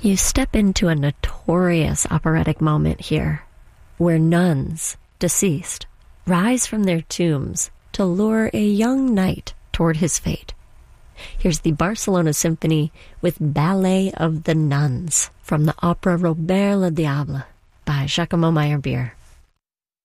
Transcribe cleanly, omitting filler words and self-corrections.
You step into a notorious operatic moment here, where nuns, deceased, rise from their tombs to lure a young knight toward his fate. Here's the Barcelona Symphony with Ballet of the Nuns from the opera Robert le Diable by Giacomo Meyerbeer.